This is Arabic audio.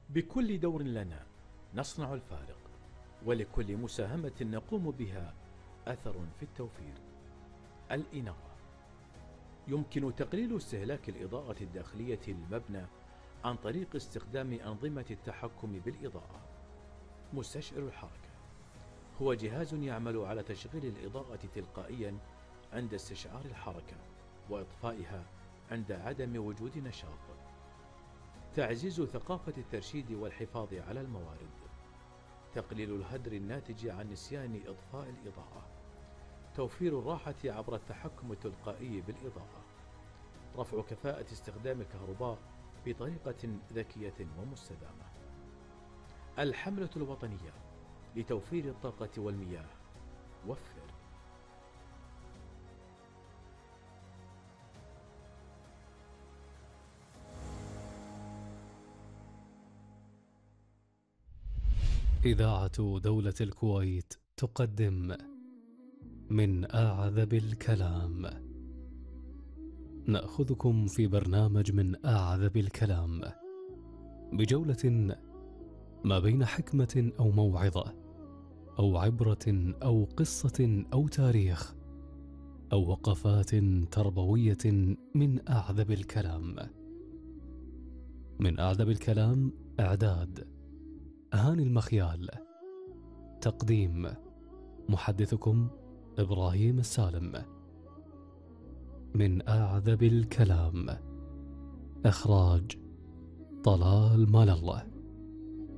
بكل دور لنا نصنع الفارق، ولكل مساهمة نقوم بها أثر في التوفير. الإنارة: يمكن تقليل استهلاك الإضاءة الداخلية للمبنى عن طريق استخدام أنظمة التحكم بالإضاءة. مستشعر الحركة: هو جهاز يعمل على تشغيل الإضاءة تلقائيا عند استشعار الحركة وإطفائها عند عدم وجود نشاط. تعزيز ثقافة الترشيد والحفاظ على الموارد. تقليل الهدر الناتج عن نسيان إطفاء الإضاءة. توفير الراحة عبر التحكم التلقائي بالإضاءة. رفع كفاءة استخدام الكهرباء بطريقة ذكية ومستدامة. الحملة الوطنية لتوفير الطاقة والمياه. وفر. إذاعة دولة الكويت تقدم من أعذب الكلام. نأخذكم في برنامج من أعذب الكلام بجولة ما بين حكمة أو موعظة أو عبرة أو قصة أو تاريخ أو وقفات تربوية من أعذب الكلام. من أعذب الكلام، إعداد هاني المخيال، تقديم محدثكم إبراهيم السالم. من أعذب الكلام، إخراج طلال مال الله.